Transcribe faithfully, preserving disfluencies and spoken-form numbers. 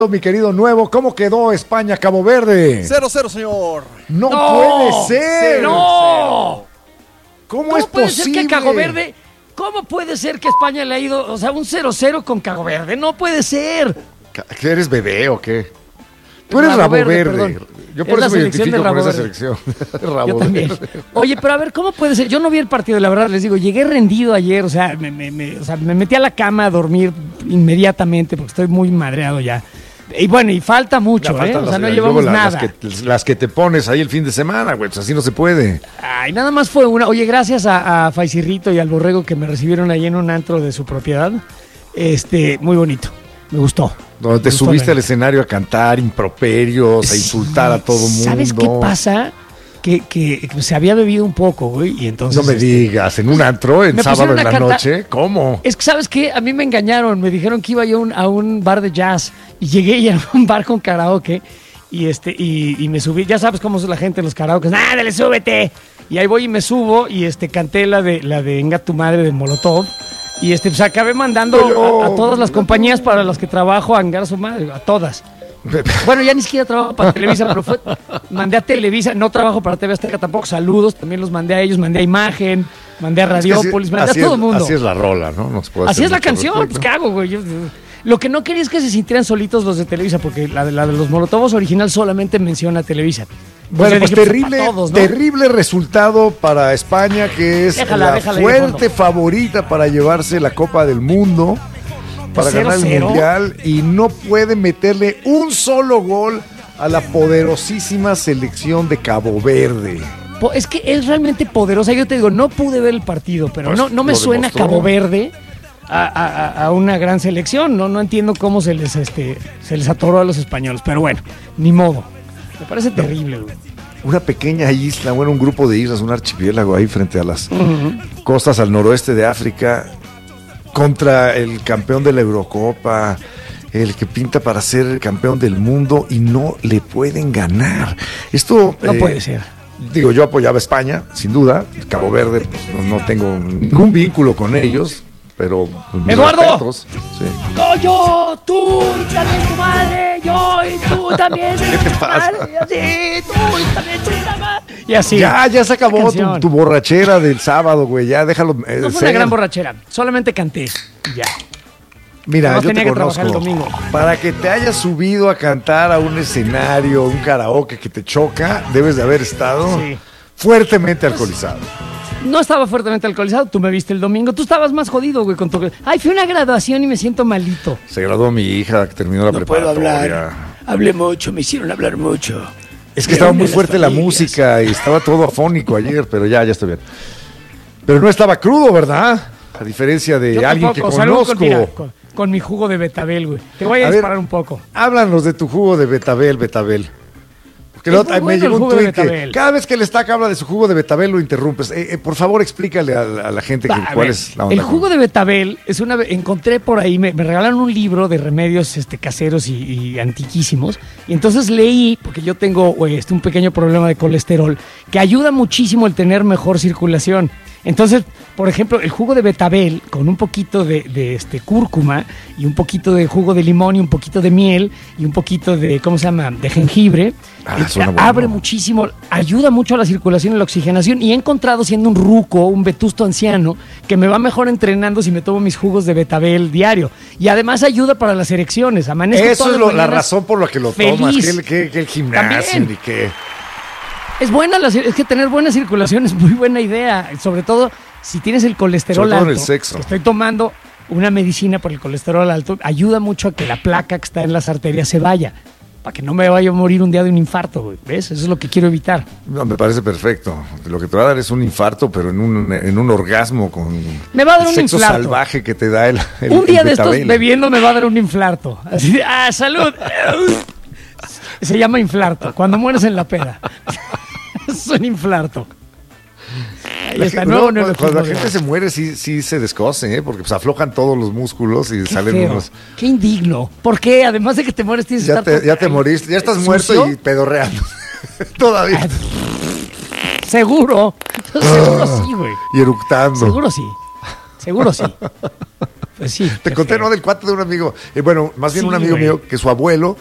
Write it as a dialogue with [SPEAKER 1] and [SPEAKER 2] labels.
[SPEAKER 1] Mi querido Nuevo, ¿cómo quedó España-Cabo Verde?
[SPEAKER 2] cero cero, señor.
[SPEAKER 1] No,
[SPEAKER 3] No,
[SPEAKER 1] puede ser.
[SPEAKER 3] ¡No!
[SPEAKER 1] ¿Cómo,
[SPEAKER 3] ¿Cómo
[SPEAKER 1] es
[SPEAKER 3] puede
[SPEAKER 1] posible?
[SPEAKER 3] ser que a Cabo Verde, cómo puede ser que España le ha ido, o sea, un cero cero con Cabo Verde? No puede ser.
[SPEAKER 1] ¿Qué eres, bebé o qué? Tú eres
[SPEAKER 3] Rabo
[SPEAKER 1] Rabo
[SPEAKER 3] Verde,
[SPEAKER 1] Verde.
[SPEAKER 3] perdón.
[SPEAKER 1] Yo por
[SPEAKER 3] Es
[SPEAKER 1] eso
[SPEAKER 3] la
[SPEAKER 1] me
[SPEAKER 3] selección
[SPEAKER 1] identifico
[SPEAKER 3] de
[SPEAKER 1] con
[SPEAKER 3] Rabo
[SPEAKER 1] esa
[SPEAKER 3] Verde.
[SPEAKER 1] selección. Rabo
[SPEAKER 3] Yo también.
[SPEAKER 1] Verde.
[SPEAKER 3] Oye, pero a ver, ¿cómo puede ser? Yo no vi el partido, la verdad, les digo, llegué rendido ayer, o sea, me, me, me, o sea, me metí a la cama a dormir inmediatamente porque estoy muy madreado ya. Y bueno, y falta mucho,
[SPEAKER 1] Ya
[SPEAKER 3] ¿eh?
[SPEAKER 1] faltan
[SPEAKER 3] O sea,
[SPEAKER 1] las-
[SPEAKER 3] no
[SPEAKER 1] luego
[SPEAKER 3] llevamos
[SPEAKER 1] la-
[SPEAKER 3] nada.
[SPEAKER 1] Las que, las que te pones ahí el fin de semana, güey, pues así no se puede.
[SPEAKER 3] Ay, nada más fue una. Oye, gracias a, a Faisirrito y al Borrego que me recibieron ahí en un antro de su propiedad. Este, muy bonito. Me gustó.
[SPEAKER 1] Donde te
[SPEAKER 3] Me gustó,
[SPEAKER 1] subiste
[SPEAKER 3] la
[SPEAKER 1] al escenario a cantar improperios, a insultar a todo mundo.
[SPEAKER 3] ¿Sabes qué pasa? Que, que se había bebido un poco, güey, y entonces...
[SPEAKER 1] No me
[SPEAKER 3] este,
[SPEAKER 1] digas, en un antro, en
[SPEAKER 3] me
[SPEAKER 1] sábado
[SPEAKER 3] pusieron
[SPEAKER 1] en
[SPEAKER 3] a
[SPEAKER 1] la
[SPEAKER 3] cantar-
[SPEAKER 1] noche, ¿cómo?
[SPEAKER 3] Es que, ¿sabes qué? A mí me engañaron. Me dijeron que iba yo a un, a un bar de jazz. Y llegué y era un bar con karaoke. Y, este, y, y me subí. Ya sabes cómo es la gente en los karaokes. ¡Ándale, súbete! Y ahí voy y me subo. Y este, canté la de, la de Enga tu madre de Molotov. Y este, pues acabé mandando a, a todas las compañías para las que trabajo a engar a su madre. A todas. Bueno, ya ni siquiera trabajo para Televisa, pero fue, mandé a Televisa, no trabajo para T V Azteca tampoco, saludos, también los mandé a ellos, mandé a Imagen, mandé a Radiópolis,
[SPEAKER 1] Es que
[SPEAKER 3] mandé
[SPEAKER 1] así
[SPEAKER 3] a todo
[SPEAKER 1] es-
[SPEAKER 3] el mundo.
[SPEAKER 1] Así es la rola, ¿no? No se puede
[SPEAKER 3] Así
[SPEAKER 1] hacer
[SPEAKER 3] es la
[SPEAKER 1] mucho
[SPEAKER 3] canción,
[SPEAKER 1] respecto.
[SPEAKER 3] pues ¿qué hago, güey? Yo- lo que no quería es que se sintieran solitos los de Televisa, porque la de, la de los Molotovos original solamente menciona a Televisa.
[SPEAKER 1] Bueno, pues
[SPEAKER 3] Entonces dije,
[SPEAKER 1] terrible,
[SPEAKER 3] para todos, ¿no?
[SPEAKER 1] terrible resultado para España, que es
[SPEAKER 3] Déjala,
[SPEAKER 1] la
[SPEAKER 3] déjala ahí de
[SPEAKER 1] fuerte
[SPEAKER 3] fondo.
[SPEAKER 1] favorita para llevarse la Copa del Mundo, para
[SPEAKER 3] Cero,
[SPEAKER 1] ganar el
[SPEAKER 3] cero.
[SPEAKER 1] Mundial, y no puede meterle un solo gol a la poderosísima selección de Cabo Verde.
[SPEAKER 3] Po- Es que es realmente poderosa. Yo te digo, no pude ver el partido, pero
[SPEAKER 1] Pues,
[SPEAKER 3] no, no me
[SPEAKER 1] lo
[SPEAKER 3] suena
[SPEAKER 1] demostró.
[SPEAKER 3] Cabo Verde a, a- a una gran selección. No, no entiendo cómo se les, este, se les atoró a los españoles. Pero bueno, ni modo. Me parece terrible, güey.
[SPEAKER 1] Una pequeña isla, bueno, un grupo de islas, un archipiélago ahí frente a las costas al noroeste de África, contra el campeón de la Eurocopa, el que pinta para ser campeón del mundo, y no le pueden ganar. Esto
[SPEAKER 3] No
[SPEAKER 1] eh,
[SPEAKER 3] puede ser.
[SPEAKER 1] Digo, yo apoyaba a España, sin duda. Cabo Verde, pues, no, no tengo ningún vínculo con ellos, pero pues, mis
[SPEAKER 3] ¡Eduardo!
[SPEAKER 1] respetos, sí.
[SPEAKER 3] No, yo, tú y también tu madre, yo y tú también.
[SPEAKER 1] ¿Qué te
[SPEAKER 3] tu
[SPEAKER 1] pasa?
[SPEAKER 3] madre, y así, tú y también tu madre. Y así.
[SPEAKER 1] Ya, ya se acabó tu,
[SPEAKER 3] Canción.
[SPEAKER 1] tu borrachera del sábado, güey. Ya, déjalo. eh,
[SPEAKER 3] No fue
[SPEAKER 1] ser.
[SPEAKER 3] una gran borrachera, solamente canté. y Ya.
[SPEAKER 1] Mira,
[SPEAKER 3] Además
[SPEAKER 1] yo
[SPEAKER 3] tenía
[SPEAKER 1] te
[SPEAKER 3] que trabajar
[SPEAKER 1] conozco.
[SPEAKER 3] el domingo.
[SPEAKER 1] Para que te hayas subido a cantar a un escenario, un karaoke que te choca, debes de haber estado
[SPEAKER 3] Sí.
[SPEAKER 1] fuertemente alcoholizado.
[SPEAKER 3] No estaba fuertemente alcoholizado, tú me viste el domingo, tú estabas más jodido, güey, con tu... Ay, fui a una graduación y me siento malito.
[SPEAKER 1] Se graduó mi hija, que terminó la
[SPEAKER 3] No puedo
[SPEAKER 1] preparatoria.
[SPEAKER 3] hablar. Hablé mucho, me hicieron hablar mucho.
[SPEAKER 1] Es que
[SPEAKER 3] Me
[SPEAKER 1] estaba
[SPEAKER 3] unen
[SPEAKER 1] muy
[SPEAKER 3] las
[SPEAKER 1] fuerte la
[SPEAKER 3] familias.
[SPEAKER 1] música y estaba todo afónico ayer, pero ya, ya estoy bien. Pero no estaba crudo, ¿verdad? A diferencia de
[SPEAKER 3] Yo
[SPEAKER 1] alguien que
[SPEAKER 3] tampoco, salud
[SPEAKER 1] conozco.
[SPEAKER 3] con, mira, con, con mi jugo de betabel, güey. Te voy a,
[SPEAKER 1] A ver,
[SPEAKER 3] disparar un poco.
[SPEAKER 1] Háblanos de tu jugo de betabel, betabel. Porque
[SPEAKER 3] Es
[SPEAKER 1] no,
[SPEAKER 3] muy
[SPEAKER 1] me
[SPEAKER 3] bueno
[SPEAKER 1] llegó
[SPEAKER 3] el
[SPEAKER 1] un
[SPEAKER 3] jugo de
[SPEAKER 1] tuit que
[SPEAKER 3] betabel.
[SPEAKER 1] cada vez que el Estaca habla de su jugo de betabel lo interrumpes. Eh, eh, por favor, explícale a, la- a la gente que,
[SPEAKER 3] Va, a
[SPEAKER 1] cuál
[SPEAKER 3] ver,
[SPEAKER 1] es la onda.
[SPEAKER 3] el jugo de betabel es una... Encontré por ahí, me, me regalaron un libro de remedios este, caseros y, y antiquísimos. Y entonces leí, porque yo tengo eh, este, un pequeño problema de colesterol, que ayuda muchísimo el tener mejor circulación. Entonces, por ejemplo, el jugo de betabel con un poquito de, de, este, cúrcuma y un poquito de jugo de limón y un poquito de miel y un poquito de, ¿cómo se llama?, de jengibre,
[SPEAKER 1] Ah,
[SPEAKER 3] eh,
[SPEAKER 1] suena bueno.
[SPEAKER 3] abre muchísimo, ayuda mucho a la circulación y la oxigenación, y he encontrado, siendo un ruco, un vetusto anciano, que me va mejor entrenando si me tomo mis jugos de betabel diario. Y además ayuda para las erecciones. Amanezco
[SPEAKER 1] Eso
[SPEAKER 3] todas
[SPEAKER 1] es
[SPEAKER 3] las
[SPEAKER 1] lo- la
[SPEAKER 3] mañanas
[SPEAKER 1] razón por la que lo
[SPEAKER 3] feliz.
[SPEAKER 1] tomas, que el, que, que el gimnasio
[SPEAKER 3] También.
[SPEAKER 1] y que...
[SPEAKER 3] Es buena, la, es que tener buena circulación es muy buena idea, sobre todo si tienes el colesterol
[SPEAKER 1] Sobre todo en
[SPEAKER 3] alto.
[SPEAKER 1] el sexo.
[SPEAKER 3] Que estoy tomando una medicina por el colesterol alto, ayuda mucho a que la placa que está en las arterias se vaya, para que no me vaya a morir un día de un infarto, güey. ¿Ves? Eso es lo que quiero evitar.
[SPEAKER 1] No, me parece perfecto. Lo que te va a dar es un infarto, pero en un, en un orgasmo con
[SPEAKER 3] Me va a dar
[SPEAKER 1] el
[SPEAKER 3] un
[SPEAKER 1] sexo
[SPEAKER 3] infarto.
[SPEAKER 1] salvaje que te da el, el
[SPEAKER 3] Un día
[SPEAKER 1] el
[SPEAKER 3] de estos
[SPEAKER 1] betabel.
[SPEAKER 3] bebiendo me va a dar un inflarto. Así de, ¡ah, salud! Se llama inflarto, cuando mueres en la peda. Es un inflarto. Ahí
[SPEAKER 1] La
[SPEAKER 3] está,
[SPEAKER 1] gente-
[SPEAKER 3] nuevo
[SPEAKER 1] no,
[SPEAKER 3] nuevo
[SPEAKER 1] cuando la
[SPEAKER 3] nuevo.
[SPEAKER 1] gente se muere sí, sí se descose, ¿eh? Porque pues aflojan todos los músculos y
[SPEAKER 3] Qué
[SPEAKER 1] salen
[SPEAKER 3] feo,
[SPEAKER 1] unos...
[SPEAKER 3] qué indigno. ¿Por qué? Además de que te mueres tienes que
[SPEAKER 1] Ya
[SPEAKER 3] estar...
[SPEAKER 1] te, ya te
[SPEAKER 3] Ay,
[SPEAKER 1] moriste, ya estás muerto
[SPEAKER 3] ¿sucio?
[SPEAKER 1] y pedorreando. Todavía.
[SPEAKER 3] Seguro. Seguro sí, güey.
[SPEAKER 1] Y eructando.
[SPEAKER 3] Seguro sí. Seguro sí. Pues sí.
[SPEAKER 1] Te conté, feo. ¿no? Del cuate de un amigo. Eh, bueno, más bien sí, un amigo güey. mío que su abuelo